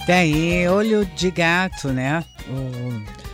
Tem Olho de Gato, né? O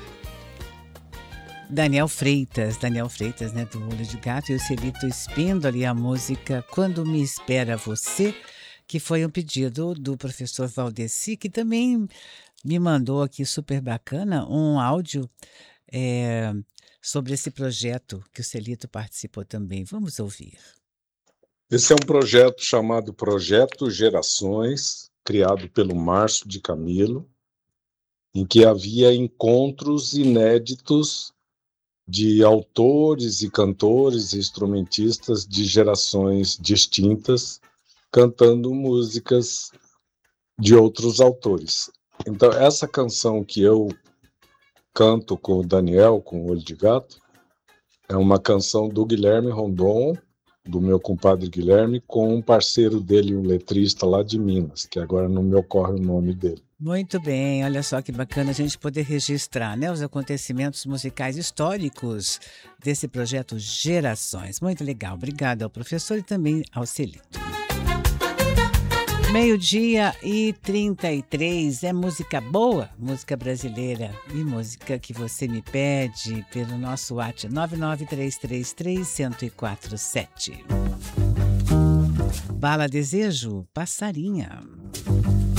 Daniel Freitas, né? Do Olho de Gato, e o Celito Spindoli, a música Quando Me Espera Você, que foi um pedido do professor Valdeci, que também me mandou aqui super bacana um áudio eh, sobre esse projeto que o Celito participou também. Vamos ouvir. Esse é um projeto chamado Projeto Gerações, criado pelo Márcio de Camilo, em que havia encontros inéditos de autores e cantores e instrumentistas de gerações distintas, cantando músicas de outros autores. Então, essa canção que eu canto com o Daniel, com o Olho de Gato, é uma canção do Guilherme Rondon, do meu compadre Guilherme, com um parceiro dele, um letrista lá de Minas, que agora não me ocorre o nome dele. Muito bem, olha só que bacana a gente poder registrar, né, os acontecimentos musicais históricos desse projeto Gerações. Muito legal, obrigada ao professor e também ao Celito. 12h33, é música boa, música brasileira e música que você me pede pelo nosso WhatsApp 993331047. Bala Desejo, Passarinha.